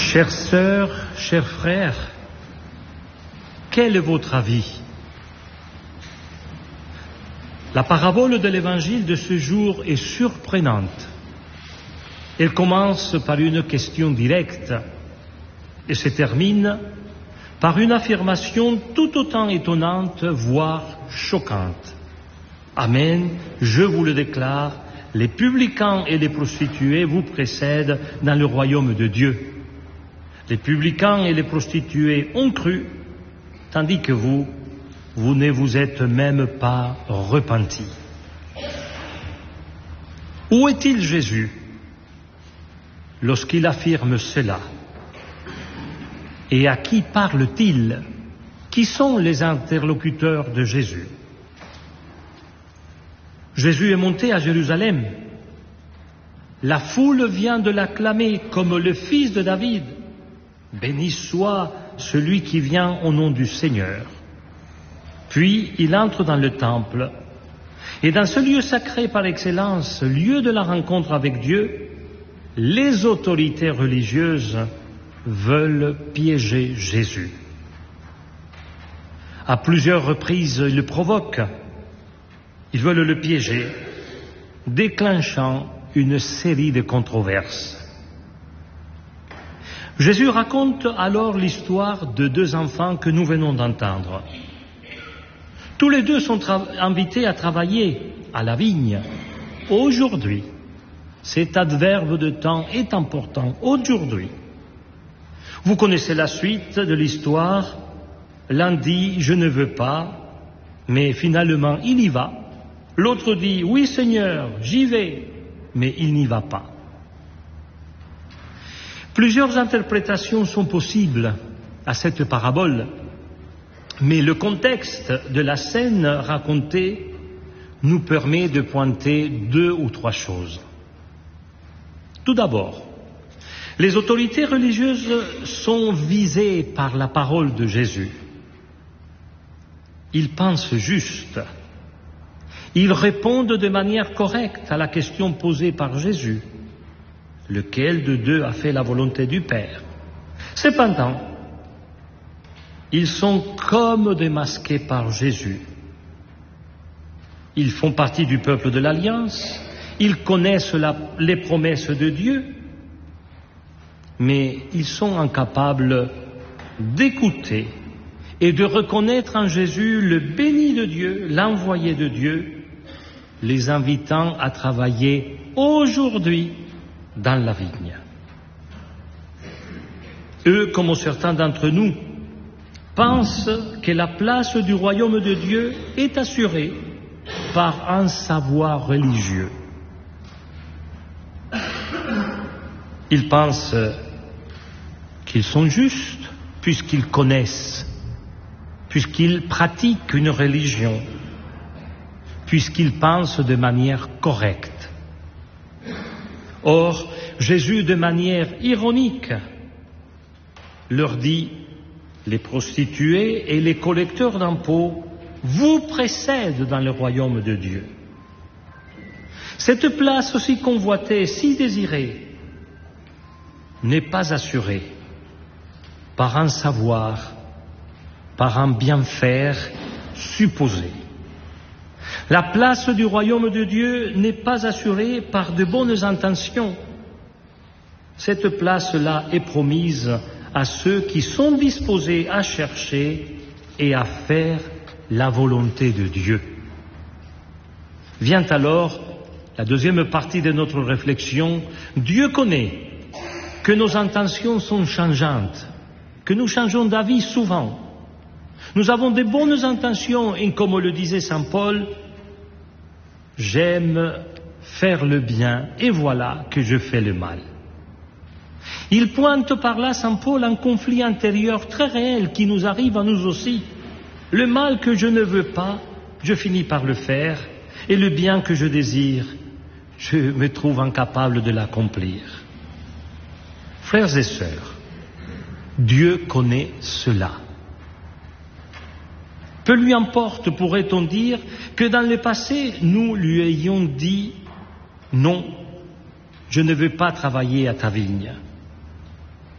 Chères sœurs, chers frères, quel est votre avis? La parabole de l'évangile de ce jour est surprenante. Elle commence par une question directe et se termine par une affirmation tout autant étonnante, voire choquante. Amen, je vous le déclare, les publicains et les prostituées vous précèdent dans le royaume de Dieu. Les publicains et les prostituées ont cru, tandis que vous ne vous êtes même pas repentis. Où est-il Jésus lorsqu'il affirme cela? Et à qui parle-t-il? Qui sont les interlocuteurs de Jésus? Jésus est monté à Jérusalem. La foule vient de l'acclamer comme le fils de David. Béni soit celui qui vient au nom du Seigneur. Puis il entre dans le temple. Et dans ce lieu sacré par excellence, lieu de la rencontre avec Dieu, les autorités religieuses veulent piéger Jésus. À plusieurs reprises, ils le provoquent. Ils veulent le piéger, déclenchant une série de controverses. Jésus raconte alors l'histoire de deux enfants que nous venons d'entendre. Tous les deux sont invités à travailler à la vigne. Aujourd'hui, cet adverbe de temps est important. Aujourd'hui. Vous connaissez la suite de l'histoire. L'un dit « je ne veux pas », mais finalement il y va. L'autre dit « oui Seigneur, j'y vais », mais il n'y va pas. Plusieurs interprétations sont possibles à cette parabole, mais le contexte de la scène racontée nous permet de pointer 2 ou 3 choses. Tout d'abord, les autorités religieuses sont visées par la parole de Jésus. Ils pensent juste. Ils répondent de manière correcte à la question posée par Jésus. Lequel de deux a fait la volonté du Père? Cependant, ils sont comme démasqués par Jésus. Ils font partie du peuple de l'Alliance, ils connaissent les promesses de Dieu, mais ils sont incapables d'écouter et de reconnaître en Jésus le béni de Dieu, l'envoyé de Dieu, les invitant à travailler aujourd'hui dans la vigne. Eux, comme certains d'entre nous, pensent que la place du royaume de Dieu est assurée par un savoir religieux. Ils pensent qu'ils sont justes puisqu'ils connaissent, puisqu'ils pratiquent une religion, puisqu'ils pensent de manière correcte. Or, Jésus, de manière ironique, leur dit « Les prostituées et les collecteurs d'impôts vous précèdent dans le royaume de Dieu. » Cette place aussi convoitée, si désirée, n'est pas assurée par un savoir, par un bien-faire supposé. La place du royaume de Dieu n'est pas assurée par de bonnes intentions. Cette place-là est promise à ceux qui sont disposés à chercher et à faire la volonté de Dieu. Vient alors la deuxième partie de notre réflexion. Dieu connaît que nos intentions sont changeantes, que nous changeons d'avis souvent. Nous avons de bonnes intentions et comme le disait Saint Paul, j'aime faire le bien et voilà que je fais le mal. Il pointe par là, Saint Paul, un conflit intérieur très réel qui nous arrive à nous aussi. Le mal que je ne veux pas, je finis par le faire, et le bien que je désire, je me trouve incapable de l'accomplir. Frères et sœurs, Dieu connaît cela. Peu lui importe, pourrait-on dire, que dans le passé, nous lui ayons dit « Non, je ne veux pas travailler à ta vigne ».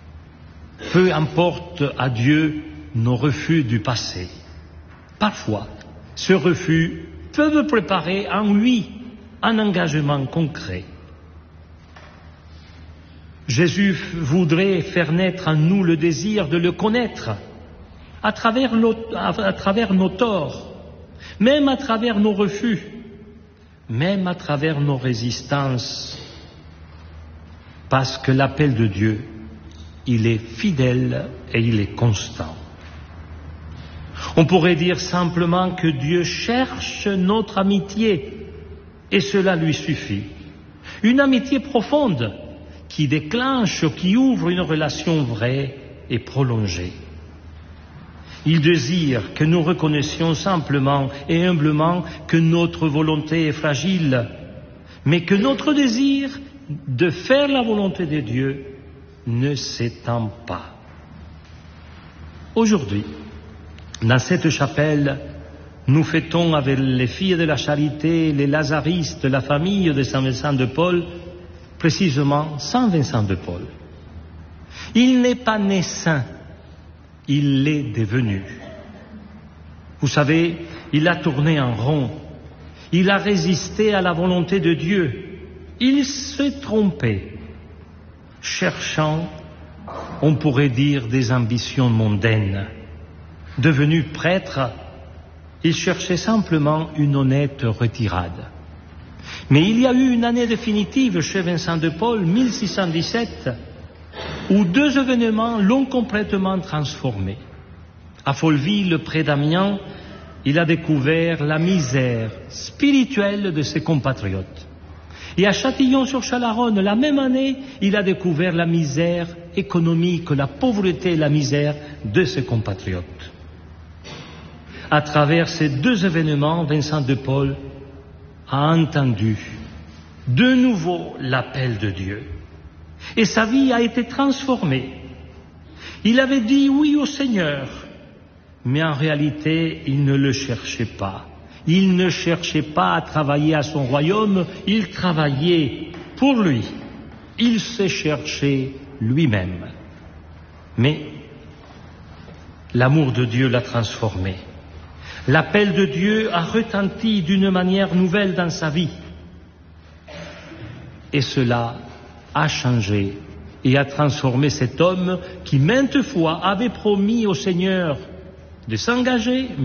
Peu importe à Dieu nos refus du passé. Parfois, ce refus peut préparer en lui un engagement concret. Jésus voudrait faire naître en nous le désir de le connaître à travers nos torts, même à travers nos refus, même à travers nos résistances, parce que l'appel de Dieu, il est fidèle et il est constant. On pourrait dire simplement que Dieu cherche notre amitié, et cela lui suffit. Une amitié profonde qui déclenche, qui ouvre une relation vraie et prolongée. Il désire que nous reconnaissions simplement et humblement que notre volonté est fragile, mais que notre désir de faire la volonté de Dieu ne s'étend pas. Aujourd'hui, dans cette chapelle, nous fêtons avec les filles de la charité, les lazaristes, la famille de Saint Vincent de Paul, précisément Saint Vincent de Paul. Il n'est pas né saint, il l'est devenu. Vous savez, il a tourné en rond, il a résisté à la volonté de Dieu, il s'est trompé, cherchant, on pourrait dire, des ambitions mondaines. Devenu prêtre, il cherchait simplement une honnête retirade. Mais il y a eu une année définitive chez Vincent de Paul, 1617, où deux événements l'ont complètement transformé. À Folleville, près d'Amiens, il a découvert la misère spirituelle de ses compatriotes. Et à Châtillon-sur-Chalaronne, la même année, il a découvert la misère économique, la pauvreté et la misère de ses compatriotes. À travers ces deux événements, Vincent de Paul a entendu de nouveau l'appel de Dieu. Et sa vie a été transformée. Il avait dit oui au Seigneur, mais en réalité, il ne le cherchait pas. Il ne cherchait pas à travailler à son royaume, il travaillait pour lui. Il se cherchait lui-même. Mais l'amour de Dieu l'a transformé. L'appel de Dieu a retenti d'une manière nouvelle dans sa vie. Et cela a changé et a transformé cet homme qui maintes fois avait promis au Seigneur de s'engager,